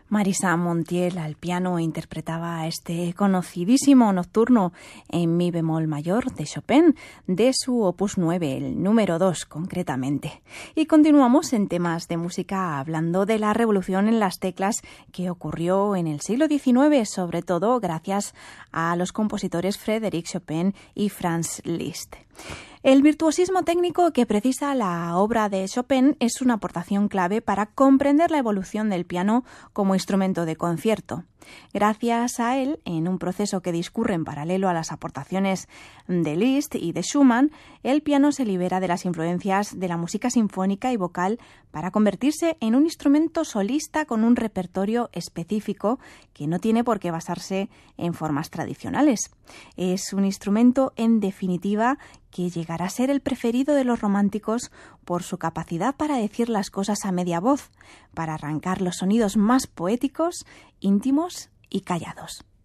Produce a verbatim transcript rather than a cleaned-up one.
Marisa Montiel al piano interpretaba este conocidísimo nocturno en mi bemol mayor de Chopin, de su opus nueve, el número dos concretamente. Y continuamos en temas de música hablando de la revolución en las teclas que ocurrió en el siglo diecinueve, sobre todo gracias a los compositores Frédéric Chopin y Franz Liszt. El virtuosismo técnico que precisa la obra de Chopin es una aportación clave para comprender la evolución del piano como instrumento de concierto. Gracias a él, en un proceso que discurre en paralelo a las aportaciones de Liszt y de Schumann, el piano se libera de las influencias de la música sinfónica y vocal para convertirse en un instrumento solista con un repertorio específico que no tiene por qué basarse en formas tradicionales. Es un instrumento, en definitiva, que llegará a ser el preferido de los románticos por su capacidad para decir las cosas a media voz, para arrancar los sonidos más poéticos, íntimos y callados.